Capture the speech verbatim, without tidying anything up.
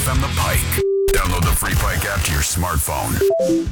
F M The Pike. Download the free Pike app to your smartphone.